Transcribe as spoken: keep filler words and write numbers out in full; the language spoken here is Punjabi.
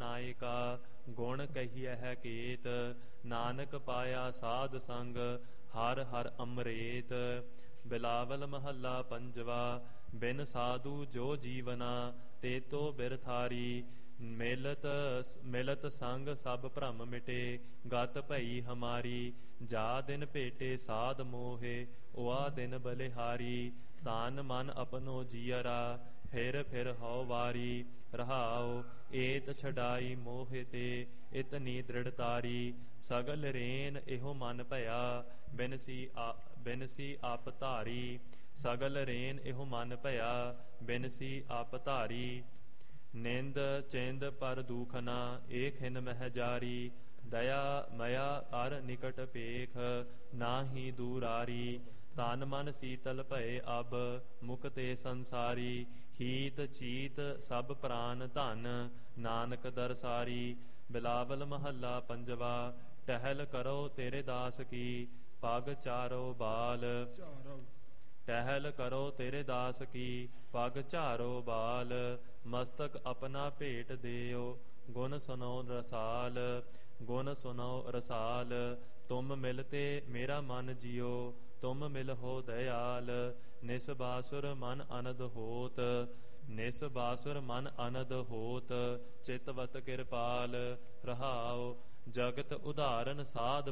ਨਾਇਕਾ ਗੁਣ ਕਹੀਐ ਹੈ ਕੇਤ। ਨਾਨਕ ਪਾਇਆ ਸਾਧ ਸੰਗ ਹਰ ਹਰ ਅੰਮ੍ਰੇਤ। ਬਿਲਾਵਲ ਮਹੱਲਾ ਪੰਜਵਾ। ਬਿਨ ਸਾਧੂ ਜੋ ਜੀਵਨਾ ਤੇਤੋ ਬਿਰਥਾਰੀ। ਮਿਲਤ ਮਿਲਤ ਸੰਗ ਸਭ ਭਰਮ ਮਿਟੇ ਗਤ ਭਈ ਹਮਾਰੀ। ਜਾ ਦਿਨ ਭੇਟੇ ਸਾਧ ਮੋਹੇ ਉਆ ਦਿਨ ਬਲਿਹਾਰੀ। ਤਾਨ ਮਨ ਆਪਣੋ ਜੀਅਰਾ ਫਿਰ ਫਿਰ ਹਉ ਵਾਰੀ। ਰਹਾਉ ਏਤ ਛਡਾਈ ਮੋਹਿ ਤੇ ਇਤਨੀ ਦ੍ਰਿੜਤਾਰੀ। ਸਗਲ ਰੇਨ ਇਹੋ ਮਨ ਭਇਆ ਬਿਨਸੀ ਆ ਬਿਨਸੀ ਆਪ ਧਾਰੀ। ਸਗਲ ਰੇਨ ਇਹੋ ਮਨ ਭਇਆ ਬਿਨਸੀ ਆਪ ਧਾਰੀ। ਨਿੰਦ ਚਿੰਦ ਪਰ ਦੂਖਨਾ ਏਕ ਹਿਨ ਮਹਿ ਜਾਰੀ। ਦਇਆ ਮਇਆ ਅਰ ਨਿਕਟ ਪੇਖ ਨਾਹੀ ਦੂਰਾਰੀ। ਤਨ ਮਨ ਸੀਤਲ ਭਏ ਅਬ ਮੁਕਤੇ ਸੰਸਾਰੀ। ਹੀਤ ਚੀਤ ਸਭ ਪ੍ਰਾਨ ਧਨ ਨਾਨਕ ਦਰਸਾਰੀ। ਬਿਲਾਵਲ ਮਹੱਲਾ ਪੰਜਵਾ। ਟਹਿਲ ਕਰੋ ਤੇਰੇ ਦਾਸ ਕੀ ਪਗ ਚਾਰੋ ਬਾਲ। ਟਹਿਲ ਕਰੋ ਤੇਰੇ ਦਾਸ ਕੀ ਪਗ ਝਾਰੋ ਬਾਲ। ਮਸਤਕ ਆਪਣਾ ਭੇਟ ਦਿਓ ਗੁਣ ਸੁਨੋ ਰਸਾਲ। ਗੁਣ ਸੁਨੋ ਰਸਾਲ ਤੁਮ ਮਿਲਤੇ ਮੇਰਾ ਮਨ ਜਿਉ। ਤੁਮ ਮਿਲਹੁ ਦਇਆਲ। ਨਿਸ ਬਾਸੁਰ ਮਨ ਅਨਦ ਹੋਤ। ਨਿਸ ਬਾਸੁਰ ਮਨ ਅਨਦ ਹੋਤ। ਚਿਤਵਤ ਕਿਰਪਾਲ। ਰਹਾਉ ਜਗਤ ਉਦਾਹਰਨ ਸਾਧ